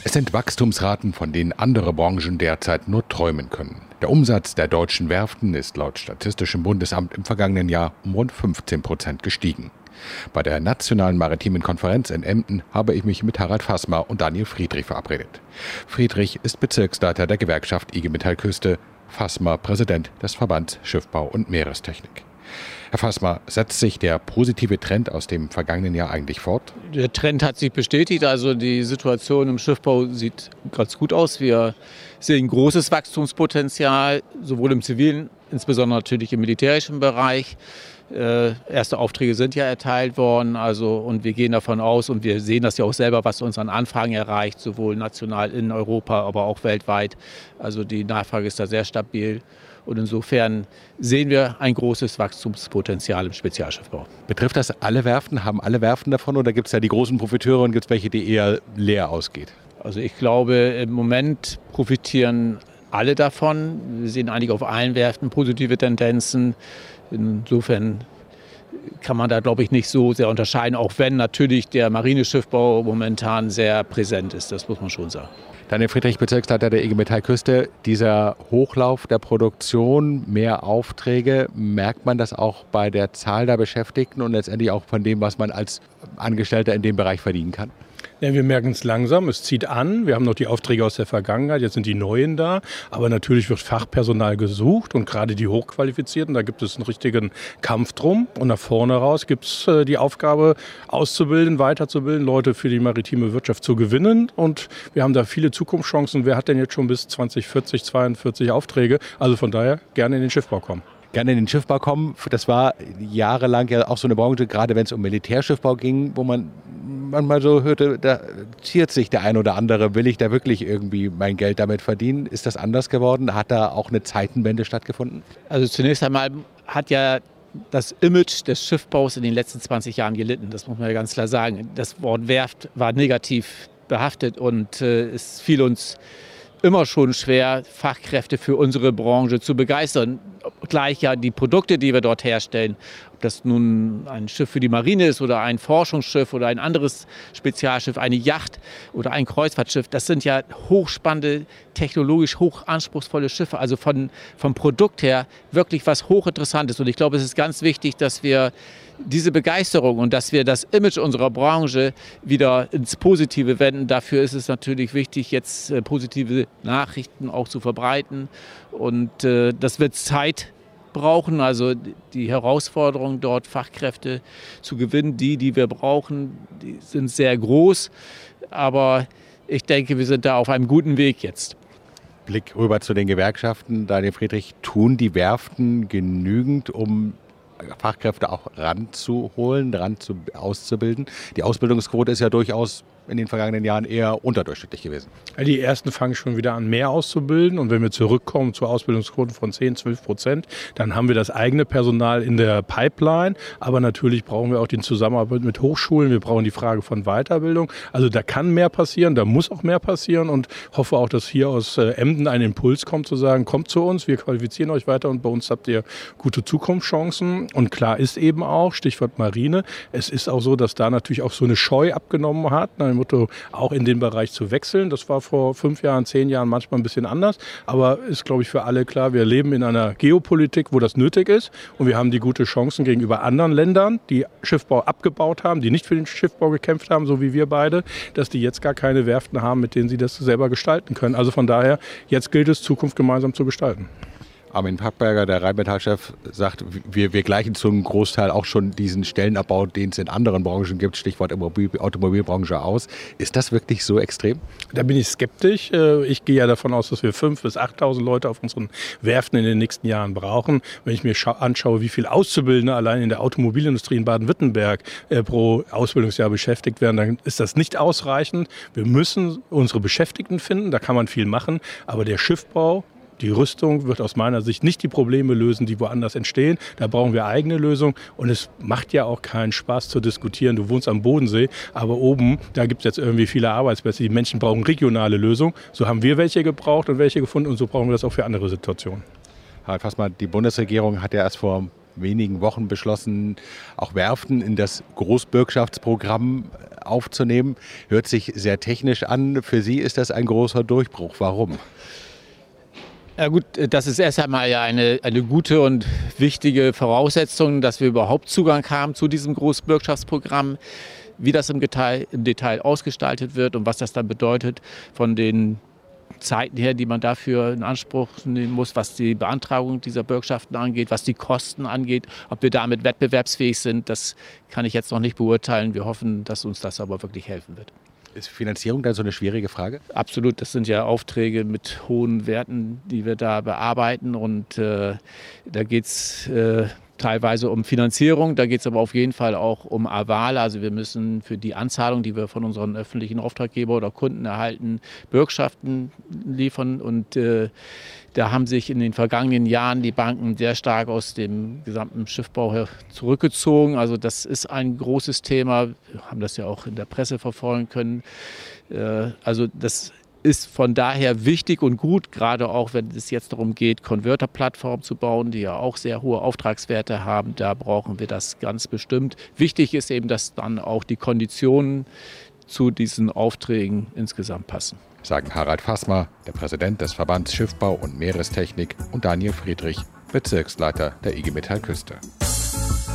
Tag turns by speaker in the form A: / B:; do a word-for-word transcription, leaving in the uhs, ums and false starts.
A: Es sind Wachstumsraten, von denen andere Branchen derzeit nur träumen können. Der Umsatz der deutschen Werften ist laut Statistischem Bundesamt im vergangenen Jahr um rund fünfzehn Prozent gestiegen. Bei der Nationalen Maritimen Konferenz in Emden habe ich mich mit Harald Fassmer und Daniel Friedrich verabredet. Friedrich ist Bezirksleiter der Gewerkschaft I G Metall Küste, Fassmer Präsident des Verbands Schiffbau und Meerestechnik. Herr Fassmer, setzt sich der positive Trend aus dem vergangenen Jahr eigentlich fort?
B: Der Trend hat sich bestätigt. Also die Situation im Schiffbau sieht ganz gut aus. Wir sehen großes Wachstumspotenzial, sowohl im zivilen, insbesondere natürlich im militärischen Bereich. Äh, erste Aufträge sind ja erteilt worden, also, und wir gehen davon aus und wir sehen das ja auch selber, was uns an Anfragen erreicht, sowohl national in Europa, aber auch weltweit. Also die Nachfrage ist da sehr stabil. Und insofern sehen wir ein großes Wachstumspotenzial im Spezialschiffbau.
A: Betrifft das alle Werften? Haben alle Werften davon oder gibt es da die großen Profiteure und gibt es welche, die eher leer ausgeht?
B: Also ich glaube, im Moment profitieren alle davon. Wir sehen eigentlich auf allen Werften positive Tendenzen. Insofern kann man da, glaube ich, nicht so sehr unterscheiden, auch wenn natürlich der Marineschiffbau momentan sehr präsent ist. Das muss man schon sagen.
A: Daniel Friedrich, Bezirksleiter der I G Metall Küste. Dieser Hochlauf der Produktion, mehr Aufträge, merkt man das auch bei der Zahl der Beschäftigten und letztendlich auch von dem, was man als Angestellter in dem Bereich verdienen kann?
C: Ja, wir merken es langsam, es zieht an. Wir haben noch die Aufträge aus der Vergangenheit, jetzt sind die neuen da. Aber natürlich wird Fachpersonal gesucht und gerade die Hochqualifizierten, da gibt es einen richtigen Kampf drum. Und nach vorne raus gibt es äh, die Aufgabe, auszubilden, weiterzubilden, Leute für die maritime Wirtschaft zu gewinnen. Und wir haben da viele Zukunftschancen. Wer hat denn jetzt schon bis zwanzig vierzig, zweiundvierzig Aufträge? Also von daher gerne in den Schiffbau kommen.
A: Gerne in den Schiffbau kommen. Das war jahrelang ja auch so eine Branche, gerade wenn es um Militärschiffbau ging, wo man manchmal so hörte, da ziert sich der ein oder andere, will ich da wirklich irgendwie mein Geld damit verdienen? Ist das anders geworden? Hat da auch eine Zeitenwende stattgefunden?
B: Also zunächst einmal hat ja das Image des Schiffbaus in den letzten zwanzig Jahren gelitten. Das muss man ja ganz klar sagen. Das Wort Werft war negativ behaftet und äh, es fiel uns immer schon schwer, Fachkräfte für unsere Branche zu begeistern. Gleich ja die Produkte, die wir dort herstellen, ob das nun ein Schiff für die Marine ist oder ein Forschungsschiff oder ein anderes Spezialschiff, eine Yacht oder ein Kreuzfahrtschiff, das sind ja hochspannende, technologisch hochanspruchsvolle Schiffe. Also von, vom Produkt her wirklich was hochinteressantes. Und ich glaube, es ist ganz wichtig, dass wir diese Begeisterung und dass wir das Image unserer Branche wieder ins Positive wenden. Dafür ist es natürlich wichtig, jetzt äh, positive Nachrichten auch zu verbreiten. Und äh, das wird Zeit brauchen, also die Herausforderung dort Fachkräfte zu gewinnen, die, die wir brauchen, die sind sehr groß. Aber ich denke, wir sind da auf einem guten Weg jetzt.
A: Blick rüber zu den Gewerkschaften. Daniel Friedrich, tun die Werften genügend, um Fachkräfte auch ranzuholen, ran zu, auszubilden? Die Ausbildungsquote ist ja durchaus in den vergangenen Jahren eher unterdurchschnittlich gewesen.
C: Ja, die ersten fangen schon wieder an, mehr auszubilden. Und wenn wir zurückkommen zu Ausbildungsquoten von zehn, zwölf Prozent, dann haben wir das eigene Personal in der Pipeline. Aber natürlich brauchen wir auch die Zusammenarbeit mit Hochschulen. Wir brauchen die Frage von Weiterbildung. Also da kann mehr passieren, da muss auch mehr passieren. Und hoffe auch, dass hier aus Emden ein Impuls kommt, zu sagen, kommt zu uns, wir qualifizieren euch weiter und bei uns habt ihr gute Zukunftschancen. Und klar ist eben auch, Stichwort Marine, es ist auch so, dass da natürlich auch so eine Scheu abgenommen hat, Motto, auch in den Bereich zu wechseln. Das war vor fünf Jahren, zehn Jahren manchmal ein bisschen anders. Aber ist, glaube ich, für alle klar, wir leben in einer Geopolitik, wo das nötig ist. Und wir haben die gute Chancen gegenüber anderen Ländern, die Schiffbau abgebaut haben, die nicht für den Schiffbau gekämpft haben, so wie wir beide, dass die jetzt gar keine Werften haben, mit denen sie das selber gestalten können. Also von daher, jetzt gilt es, Zukunft gemeinsam zu gestalten.
A: Armin Packberger, der Rheinmetall-Chef, sagt, wir, wir gleichen zum Großteil auch schon diesen Stellenabbau, den es in anderen Branchen gibt, Stichwort Automobilbranche, aus. Ist das wirklich so extrem?
C: Da bin ich skeptisch. Ich gehe ja davon aus, dass wir fünftausend bis achttausend Leute auf unseren Werften in den nächsten Jahren brauchen. Wenn ich mir anschaue, wie viele Auszubildende allein in der Automobilindustrie in Baden-Württemberg pro Ausbildungsjahr beschäftigt werden, dann ist das nicht ausreichend. Wir müssen unsere Beschäftigten finden, da kann man viel machen, aber der Schiffbau, die Rüstung wird aus meiner Sicht nicht die Probleme lösen, die woanders entstehen. Da brauchen wir eigene Lösungen. Und es macht ja auch keinen Spaß zu diskutieren. Du wohnst am Bodensee, aber oben, da gibt es jetzt irgendwie viele Arbeitsplätze. Die Menschen brauchen regionale Lösungen. So haben wir welche gebraucht und welche gefunden. Und so brauchen wir das auch für andere Situationen.
A: Harald Fassmer, die Bundesregierung hat ja erst vor wenigen Wochen beschlossen, auch Werften in das Großbürgschaftsprogramm aufzunehmen. Hört sich sehr technisch an. Für Sie ist das ein großer Durchbruch. Warum?
B: Ja gut, das ist erst einmal ja eine, eine gute und wichtige Voraussetzung, dass wir überhaupt Zugang haben zu diesem Großbürgschaftsprogramm. Wie das im Detail, im Detail ausgestaltet wird und was das dann bedeutet von den Zeiten her, die man dafür in Anspruch nehmen muss, was die Beantragung dieser Bürgschaften angeht, was die Kosten angeht, ob wir damit wettbewerbsfähig sind, das kann ich jetzt noch nicht beurteilen. Wir hoffen, dass uns das aber wirklich helfen wird.
A: Ist Finanzierung dann so eine schwierige Frage?
B: Absolut, das sind ja Aufträge mit hohen Werten, die wir da bearbeiten und äh, da geht es äh, teilweise um Finanzierung, da geht es aber auf jeden Fall auch um Aval. Also wir müssen für die Anzahlung, die wir von unseren öffentlichen Auftraggeber oder Kunden erhalten, Bürgschaften liefern. Und äh, da haben sich in den vergangenen Jahren die Banken sehr stark aus dem gesamten Schiffbau zurückgezogen. Also das ist ein großes Thema. Wir haben das ja auch in der Presse verfolgen können. Äh, also das ist von daher wichtig und gut, gerade auch wenn es jetzt darum geht, Converter-Plattformen zu bauen, die ja auch sehr hohe Auftragswerte haben. Da brauchen wir das ganz bestimmt. Wichtig ist eben, dass dann auch die Konditionen zu diesen Aufträgen insgesamt passen.
A: Sagen Harald Fassmer, der Präsident des Verbands Schiffbau und Meerestechnik, und Daniel Friedrich, Bezirksleiter der I G Metall Küste.